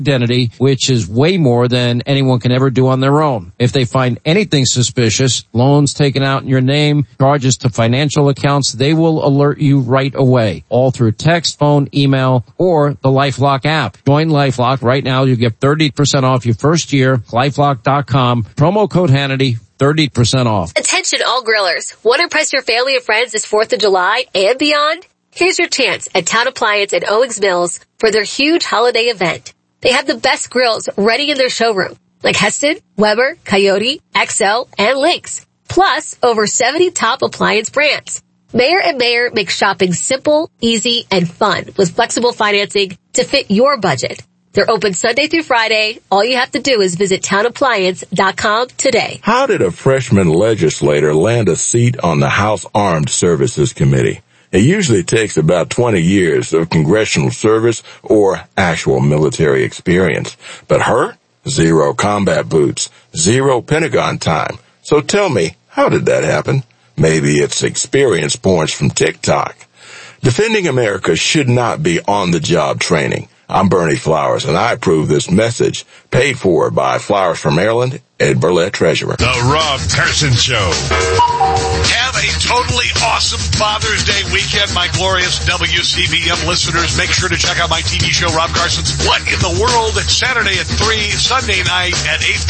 identity, which is way more than anyone can ever do on their own. If they find anything suspicious, loans taken out in your name, charges to financial accounts, they will alert you right away, all through text, phone, email, or the LifeLock app. Join LifeLock right now. You get 30% off your first year. LifeLock.com. Promo code Hannity. 30% off. Attention all grillers. Want to impress your family and friends this 4th of July and beyond? Here's your chance at Town Appliance and Owings Mills for their huge holiday event. They have the best grills ready in their showroom, like Heston, Weber, Coyote, XL, and Lynx. Plus, over 70 top appliance brands. Mayer and Mayer makes shopping simple, easy, and fun with flexible financing to fit your budget. They're open Sunday through Friday. All you have to do is visit townappliance.com today. How did a freshman legislator land a seat on the House Armed Services Committee? It usually takes about 20 years of congressional service or actual military experience. But her? 0 combat boots, 0 Pentagon time. So tell me, how did that happen? Maybe it's experience points from TikTok. Defending America should not be on-the-job training. I'm Bernie Flowers, and I approve this message, paid for by Flowers from Maryland, Ed Burlett, Treasurer. The Rob Carson Show. Have a totally awesome Father's Day weekend, my glorious WCBM listeners. Make sure to check out my TV show, Rob Carson's What in the World, Saturday at 3, Sunday night at 8